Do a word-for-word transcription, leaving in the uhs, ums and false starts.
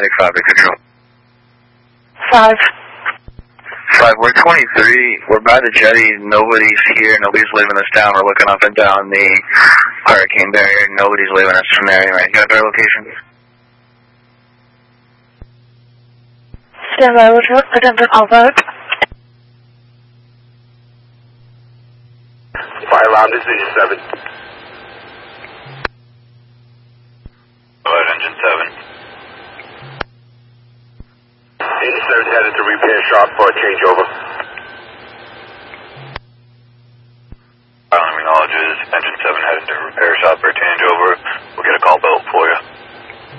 Atlantic five to control. Five. Five, we're twenty-three. We're by the jetty. Nobody's here. Nobody's leaving us down. We're looking up and down the hurricane barrier. Nobody's leaving us from there anyway. Got our location? Stand by, Roger. Attention, Alpha. Fire alarm, this is seven. Alright, engine seven. eighty-seven headed to repair shop for a changeover. Island acknowledges engine seven headed to repair shop for a changeover. We'll get a call belt for you.